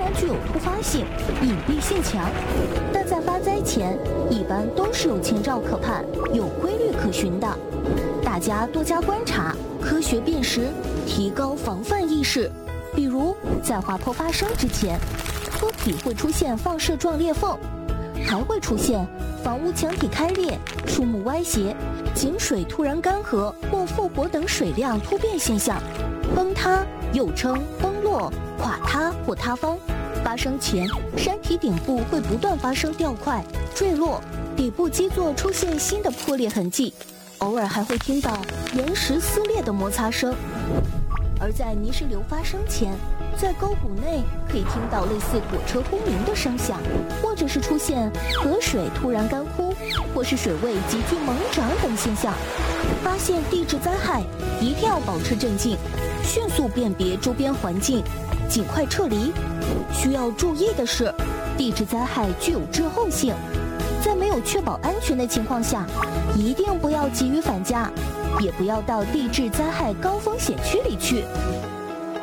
具有突发性、隐蔽性强，但在发灾前一般都是有前兆可盼、有规律可循的。大家多加观察，科学辨识，提高防范意识。比如在滑坡发生之前，坡体会出现放射状裂缝，还会出现房屋墙体开裂、树木歪斜、井水突然干涸或复活等水量突变现象。崩塌又称崩落、垮塌或塌方，发生前山体顶部会不断发生掉块、坠落，底部基座出现新的破裂痕迹，偶尔还会听到岩石撕裂的摩擦声。而在泥石流发生前，在沟谷内可以听到类似火车轰鸣的声响，或者是出现河水突然干枯，或是水位急剧猛涨等现象。发现地质灾害一定要保持镇静，迅速辨别周边环境，尽快撤离。需要注意的是，地质灾害具有滞后性，在没有确保安全的情况下，一定不要急于返家，也不要到地质灾害高风险区里去。